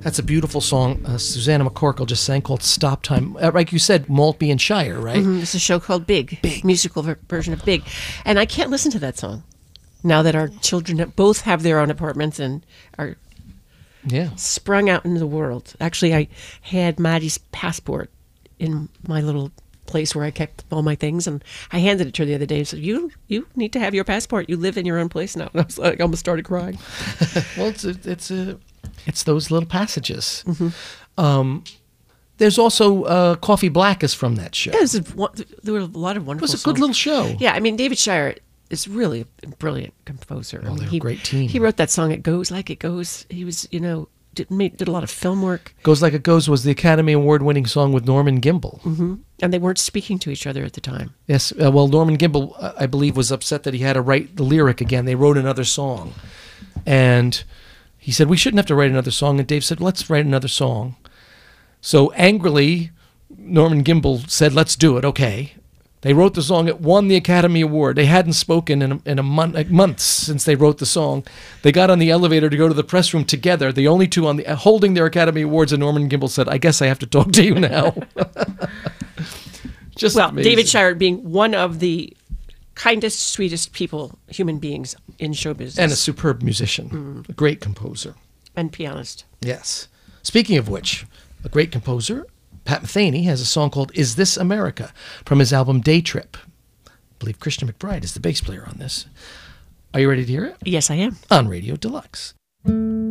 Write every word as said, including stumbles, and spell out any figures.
That's a beautiful song. Uh, Susanna McCorkle just sang called "Stop Time." Uh, like you said, Maltby and Shire, right? Mm-hmm. It's a show called Big, Big. musical ver- version of Big, and I can't listen to that song now that our children have, both have their own apartments and are Yeah. sprung out into the world. Actually, I had Maddie's passport in my little place where I kept all my things, and I handed it to her the other day and said, you you need to have your passport. You live in your own place now. And I was like, I almost started crying. Well, it's a, it's a, it's those little passages. Mm-hmm. Um, there's also uh, Coffee Black is from that show. Yeah, it was a, one- there were a lot of It wonderful was a songs. good little show. Yeah, I mean, David Shire is really a brilliant composer. I Oh, mean, they're a he, great team. He wrote that song, It Goes Like It Goes. He was, you know, did, made, did a lot of film work. Goes Like It Goes was the Academy Award-winning song with Norman Gimbel. Hmm. And they weren't speaking to each other at the time. Yes, uh, well, Norman Gimbel, uh, I believe, was upset that he had to write the lyric again. They wrote another song. And he said, we shouldn't have to write another song. And Dave said, let's write another song. So angrily, Norman Gimbel said, let's do it, okay. They wrote the song. It won the Academy Award. They hadn't spoken in a, in a month, like months since they wrote the song. They got on the elevator to go to the press room together, the only two on the uh, holding their Academy Awards, and Norman Gimbel said, I guess I have to talk to you now. Just Well, amazing. David Shire being one of the kindest, sweetest people, human beings in show business. And a superb musician, Mm. a great composer. And pianist. Yes. Speaking of which, a great composer, Pat Metheny, has a song called Is This America from his album Day Trip. I believe Christian McBride is the bass player on this. Are you ready to hear it? Yes, I am. On Radio Deluxe.